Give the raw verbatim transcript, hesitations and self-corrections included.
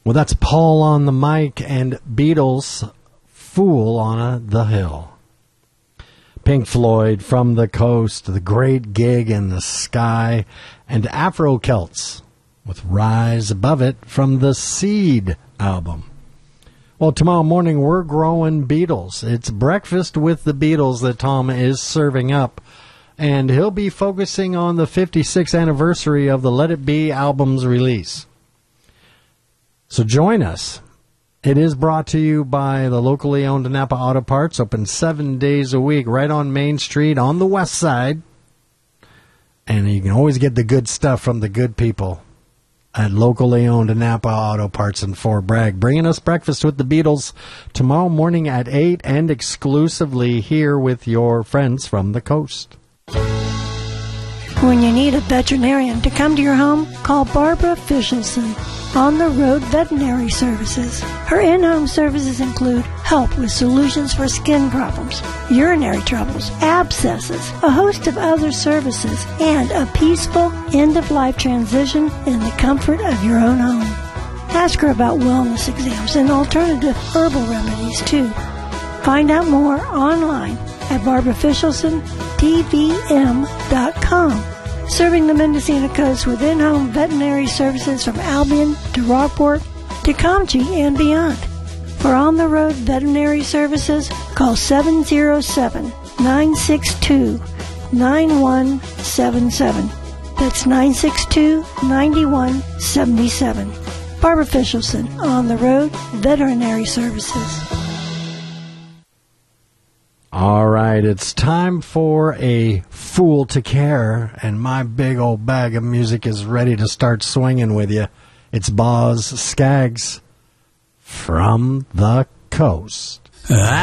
Well, that's Paul on the mic and Beatles, Fool on a, the Hill. Pink Floyd, From the Coast, The Great Gig in the Sky, and Afro Celts with Rise Above It from the Seed album. Well, tomorrow morning we're growing Beatles. It's Breakfast with the Beatles that Tom is serving up, and he'll be focusing on the fifty-sixth anniversary of the Let It Be album's release. So join us. It is brought to you by the locally owned Napa Auto Parts, open seven days a week, right on Main Street on the west side. And you can always get the good stuff from the good people at locally owned Napa Auto Parts in Fort Bragg. Bringing us Breakfast with the Beatles tomorrow morning at eight and exclusively here with your friends from the coast. When you need a veterinarian to come to your home, call Barbara Fischelson, On the Road Veterinary Services. Her in-home services include help with solutions for skin problems, urinary troubles, abscesses, a host of other services, and a peaceful end-of-life transition in the comfort of your own home. Ask her about wellness exams and alternative herbal remedies, too. Find out more online at barbara fischelson t v m dot com. Serving the Mendocino coast with in-home veterinary services from Albion to Rockport to Comchie and beyond. For on-the-road veterinary services, call seven oh seven, nine six two, nine one seven seven. That's nine six two, nine one seven seven. Barbara Fischelson, On the Road Veterinary Services. All right, it's time for a Fool to Care, and my big old bag of music is ready to start swinging with you. It's Boz Scaggs, From the Coast.